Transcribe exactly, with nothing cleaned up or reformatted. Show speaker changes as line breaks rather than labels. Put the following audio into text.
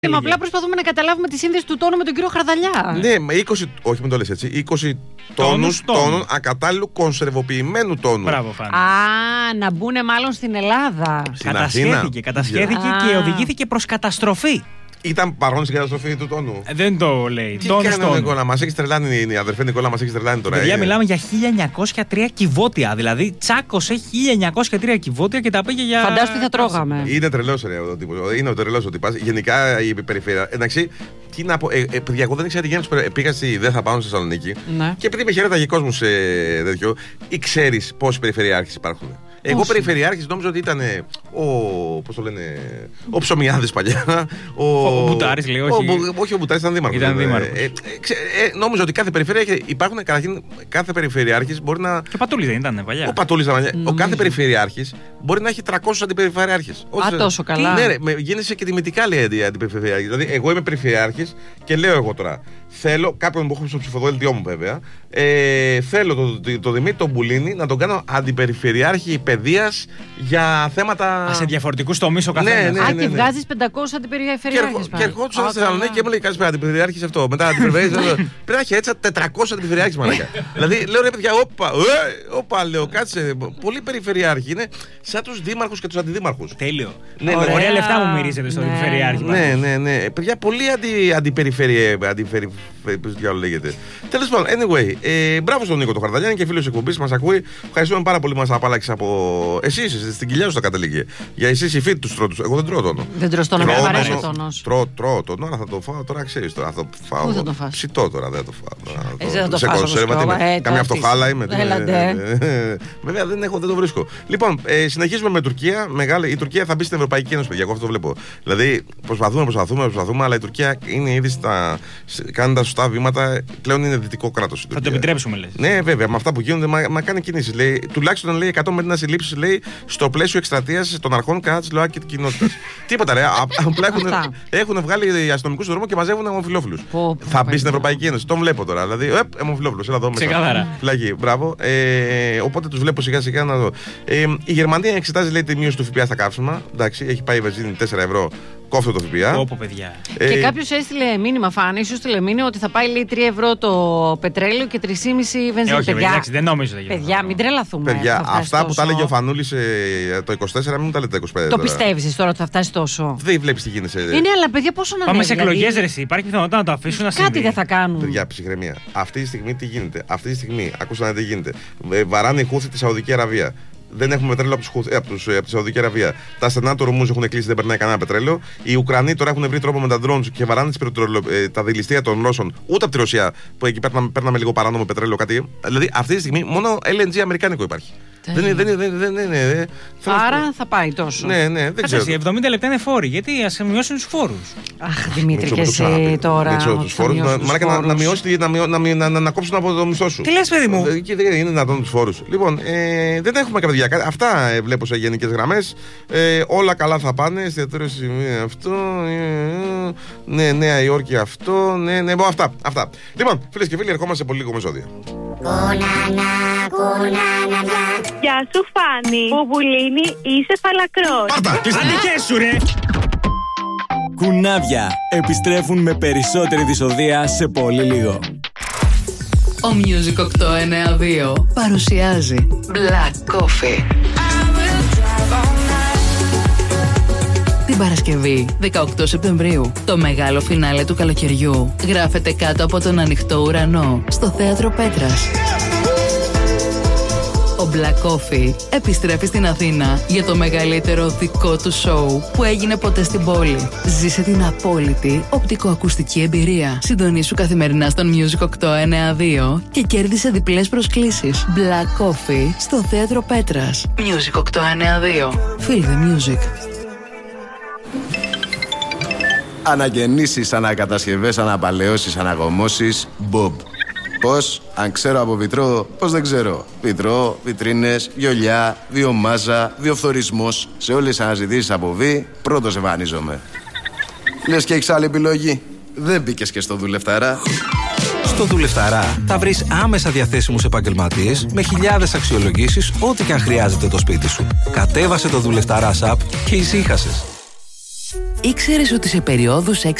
Μα απλά προσπαθούμε να καταλάβουμε τη σύνδεση του τόνου με τον κύριο Χαρδαλιά.
Ναι, με είκοσι, όχι με το λες έτσι, είκοσι τόνους τόνων ακατάλληλου κονσερβοποιημένου τόνου.
Μπράβο, Φάνη.
Α, να μπουν μάλλον στην Ελλάδα.
Στην
Κατασχέθηκε,
Αθήνα.
κατασχέθηκε
Yeah.
και οδηγήθηκε προς καταστροφή.
Ήταν παρόν στην καταστροφή του τόνου.
Ε, δεν το λέει.
Τι
Τόνος
κάνανε,
τόνου.
Νικόλα, μας έχεις τρελάνει, η αδερφή Νικόλα, μας έχεις τρελάνει τώρα.
Παιδιά,
ε.
μιλάμε για χίλια εννιακόσια τρία κυβότια. Δηλαδή, τσάκωσε χίλια εννιακόσια τρία κυβότια και τα πήγε για.
Φαντάσου τι θα τρώγαμε.
Είναι τρελός ρε ο τύπος. Είναι ο τρελός ο τύπας. Γενικά η περιφέρεια. Εντάξει, τι να πω. Ε, ε, παιδιά, εγώ δεν ήξερα τι γίνεται. Πήγα στη Δεν θα πάω στη Θεσσαλονίκη.
Ναι.
Και επειδή με χαιρέταγε κόσμο σε τέτοιο, ή ξέρεις πόσοι περιφερειάρχες υπάρχουν. Εγώ
Πόσοι?
περιφερειάρχης νόμιζα ότι ήταν ο. Πώς το λένε. Ο Ψωμιάδης παλιά. Ο,
Ο Μπουτάρης, λέει, όχι.
Ο, όχι, ο Μπουτάρης ήταν δήμαρχος.
Ήταν
Ε,
δήμαρχος.
ε, ε, ξε, ε, νόμιζα ότι κάθε περιφέρεια έχει- υπάρχουν καταρχήν. Κάθε περιφερειάρχης μπορεί να.
Και ο Πατούλης δεν ήταν παλιά.
Ο Πατούλης ήταν παλιά. Ο
Νομίζω.
κάθε περιφερειάρχης μπορεί να έχει τριακόσιους αντιπεριφερειάρχες.
Α, τόσο καλά.
Ναι, ρε, με- γίνεσαι και τιμητικά λέει αντι- αντιπεριφερειάρχης. Δηλαδή, εγώ είμαι περιφερειάρχης και λέω εγώ τώρα. Θέλω κάποιον που έχω στο ψηφοδέλτιό μου βέβαια. Ε, θέλω τον το, το Δημήτρη τον Μπουλίνη να τον κάνω αντιπεριφερειάρχη παιδείας για θέματα.
Α, σε διαφορετικούς τομείς ο
Ναι,
καθένας.
ναι.
Α, και βγάζει πεντακόσιους
Και,
αντιπεριφερειάρχες.
ερχο, και ερχόντουσαν στη Θεσσαλονίκη και μου λέει: Καλησπέρα, αντιπεριφερειάρχη αυτό. Μετά αντιπεριφερειάρχη αυτό. Πρέπει να έχει έτσι τετρακόσιους αντιπεριφερειάρχες μαλάκα. Δηλαδή λέω ρε παιδιά, όπα, ε, όπα λέω, κάτσε. Πολύ περιφερειάρχη είναι σαν τους δήμαρχους και τους αντιδήμαρχους.
Τέλειο.
Ναι,
Ωραία,
ναι.
ωραία λεφτά μου μυρίζετε στον
Ναι.
περιφερειάρχη.
Ναι, ναι, ναι. Παιδιά, πολύ αντι, αντιπεριφέρεια. Αντιπερι, πώς διάλογο λέγεται. Τέλος πάντων, anyway, ε, μπράβο στον Νίκο το Χαρδαλιά, είναι και φίλος εκπομπής, μας ακούει. Ευχαριστούμε πάρα πολύ που μας απάλλαξε από. Εσείς, στην κοιλιά σου τα κατέληγε. Για εσείς οι φίλοι τους τρώτε. Εγώ δεν τρώω τόνο.
Δεν τρως τόνο,
Τρώω
με αρέσει ο
τόνο.
τόνος.
Τρώω, τρώω τόνο, αλλά θα το φάω τώρα, ξέρεις τώρα. Θα το φάω.
Πού θα το φας?
Ψητό τώρα, δεν θα το φάω. Τώρα,
Εσύ δεν θα το
σε
φας
κονσέρβα,
όπως
τι είμαι,
πρόβα, ε,
Καμιά
τώρα
φτωχάλα
τι
είμαι. τι
Έλατε.
είμαι. Βέβαια δεν, έχω, δεν το βρίσκω. Λοιπόν, ε, συνεχίζουμε με Τουρκία. Μεγάλη, η Τουρκία θα μπει στην Ευρωπαϊκή Ένωση, παιδιά. Εγώ αυτό το βλέπω. Δηλαδή προσπαθούμε, προσπαθούμε, προσπαθούμε, αλλά η Τουρκία είναι ήδη στα. Κάνει τα σωστά βήματα. Πλέον είναι δυτικό κράτος.
Θα το επιτρέψουμε, λες.
Ναι, βέβαια, με αυτά που γίνονται, μα, μα κάνει κινήσεις. Λέει, τουλάχιστον λέει εκατό πενήντα συλλήψεις λέει στο πλαίσιο εκστρατείας των αρχών κατά της ΛΟΑ και της κοινότητας. Τίποτα, ρε. α- Απλά έχουν,
Αυτά.
έχουν βγάλει οι αστυνομικούς στον δρόμο και μαζεύουν αιμοφιλόφιλους.
Πω, πω,
Θα μπει
παιδιά.
στην Ευρωπαϊκή Ένωση. Τον βλέπω τώρα. Δηλαδή, ε, αιμοφιλόφιλος, έλα εδώ μέσα.
Ξεκάθαρα.
Φυλακή, μπράβο. Ε, οπότε τους βλέπω σιγά σιγά να δω. Ε, η Γερμανία εξετάζει λέει τη μείωση του ΦΠΑ στα καύσιμα. Εντάξει, έχει πάει η βενζίνη τέσσερα ευρώ. Κόφτω το ΦΠΑ.
Όπο, παιδιά.
Ε,
Και κάποιο έστειλε μήνυμα, Φάνη, σου έστειλε μήνυμα ότι θα πάει λέει τρία ευρώ το πετρέλαιο και τρία κόμμα πέντε η
Ε,
βενζίνη.
όχι,
παιδιά,
εντάξει, δεν νόμιζα να γίνει.
παιδιά, μην τρελαθούμε.
Παιδιά,
θα φτάσει
αυτά που τα
τόσο.
έλεγε ο Φανούλης ε, το είκοσι τέσσερα, μην μου τα λέτε το είκοσι πέντε.
Το
τώρα.
πιστεύει τώρα ότι θα φτάσει τόσο.
Δεν βλέπει τι γίνεται.
Ε, ναι, αλλά παιδιά, πόσο να
Πάμε
ανέβει,
σε
δηλαδή,
εκλογές, ρε. εσύ. Υπάρχει πιθανότητα να το αφήσουν να συμβεί.
Κάτι δεν θα κάνουν.
Παιδιά, ψυχραιμία. Αυτή τη στιγμή τι γίνεται. Αυτή τη στιγμή, άκουσα τι γίνεται. Ε, Βαράνε οι Χούθη τη Σαουδική Αραβία. Δεν έχουμε πετρέλαιο από, τους, Χούθ- από, τους, από τη Σαουδική Αραβία. Τα στενά του Ορμούζ έχουν κλείσει, δεν περνάει κανένα πετρέλαιο. Οι Ουκρανοί τώρα έχουν βρει τρόπο με τα drones και βαράνε τις πετρελο- ε, τα δηληστήρια των Ρώσων, ούτε από τη Ρωσία που εκεί παίρναμε, παίρναμε λίγο παράνομο πετρέλαιο. Κάτι. Δηλαδή αυτή τη στιγμή μόνο ελ εν τζι αμερικάνικο υπάρχει. Δεν είναι. Δεν είναι, δεν είναι, δεν είναι, δεν είναι. Θέλω να σου
Άρα θα πάει τόσο.
πω. Ναι, ναι, δεν
Κάτσε
ξέρω.
εσύ, εβδομήντα λεπτά είναι φόροι. Γιατί ας μειώσουν τους φόρους.
Ach, Δημήτρη,
Μίτσο,
και
με το
εσύ
ξαναπεί.
τώρα.
Μίτσο,
ότι
τους
θα
φόρους, να,
μειώσουν τους
μαλάκα, να, να,
φόρους.
μειώσει, να, μειώ- να, μει- να, να, να κόψουν από το μισθό σου.
Τι λες, παιδί μου.
Ε, και δεν είναι δυνατόν τους φόρους. Λοιπόν, ε, δεν έχουμε κάποια παιδιά. Αυτά ε, βλέπω σε γενικές γραμμές. Ε, όλα καλά θα πάνε. Εστιατόριο σημείο αυτό. Ε, ε, ναι, Νέα Υόρκη αυτό. Ναι, ναι, μπο, αυτά, αυτά. Λοιπόν, φίλες και φίλοι, ερχόμαστε σε πολύ λίγο μεσόδια.
Γεια σου, Φάνη. Μπουμπουλίνη, είσαι φαλακρός.
Πάρτα, κλείστε.
Αντικέσου, ρε.
Κουνάβια επιστρέφουν με περισσότερη δυσοδεία σε πολύ λίγο.
Ο Music οκτώ εννιά δύο παρουσιάζει Black Coffee. Την Παρασκευή, δεκαοκτώ Σεπτεμβρίου, το μεγάλο φινάλε του καλοκαιριού γράφεται κάτω από τον ανοιχτό ουρανό στο Θέατρο Πέτρας. Ο Black Coffee επιστρέφει στην Αθήνα για το μεγαλύτερο δικό του σοου που έγινε ποτέ στην πόλη. Ζήσε την απόλυτη οπτικοακουστική εμπειρία. Συντονίσου καθημερινά στον Music οκτώ εννιά δύο και κέρδισε διπλές προσκλήσεις. Black Coffee στο Θέατρο Πέτρας. Music οκτώ εννιά δύο. Feel the music.
Αναγεννήσεις, ανακατασκευές, αναπαλαιώσεις, αναγωμώσεις, Bob. Πώς, αν ξέρω από βιτρό, πώς δεν ξέρω. Βιτρό, βιτρίνες, βιολιά, βιομάζα, βιοφθορισμός. Σε όλες τις αναζητήσεις από βι, πρώτος εμφανίζομαι. Λες και έχεις άλλη επιλογή. Δεν μπήκες και στο δουλευταρά.
Στο Δουλευταρά θα βρεις άμεσα διαθέσιμους επαγγελματίες με χιλιάδες αξιολογήσεις ό,τι και αν χρειάζεται το σπίτι σου. Κατέβασε το Δουλευταρά app και ησύχασες.
Ήξερες ότι σε περιόδους